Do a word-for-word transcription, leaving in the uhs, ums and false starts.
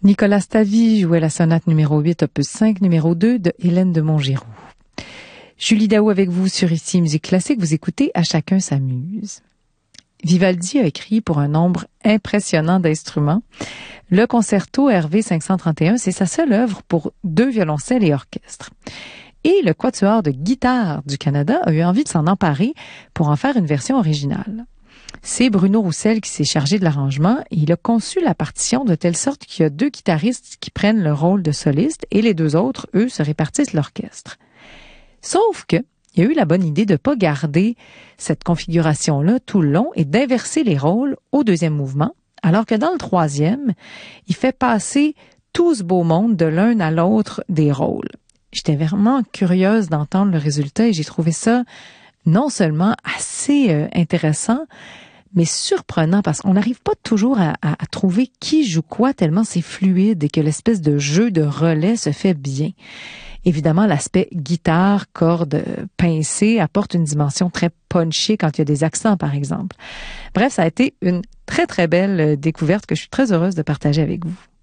Nicolas Stavi jouait la sonate numéro huit, opus cinq, numéro deux de Hélène de Montgiroux. Julie Daou avec vous sur Ici Musique Classique. Vous écoutez À chacun s'amuse. Vivaldi a écrit pour un nombre impressionnant d'instruments. Le concerto R V cinq cent trente et un, c'est sa seule œuvre pour deux violoncelles et orchestre. Et le Quatuor de guitare du Canada a eu envie de s'en emparer pour en faire une version originale. C'est Bruno Roussel qui s'est chargé de l'arrangement et il a conçu la partition de telle sorte qu'il y a deux guitaristes qui prennent le rôle de soliste et les deux autres, eux, se répartissent l'orchestre. Sauf que il y a eu la bonne idée de ne pas garder cette configuration-là tout le long et d'inverser les rôles au deuxième mouvement, alors que dans le troisième, il fait passer tout ce beau monde de l'un à l'autre des rôles. J'étais vraiment curieuse d'entendre le résultat et j'ai trouvé ça non seulement assez euh, intéressant, mais surprenant parce qu'on n'arrive pas toujours à, à, à trouver qui joue quoi tellement c'est fluide et que l'espèce de jeu de relais se fait bien. Évidemment, l'aspect guitare, cordes pincées apporte une dimension très punchée quand il y a des accents, par exemple. Bref, ça a été une très, très belle découverte que je suis très heureuse de partager avec vous.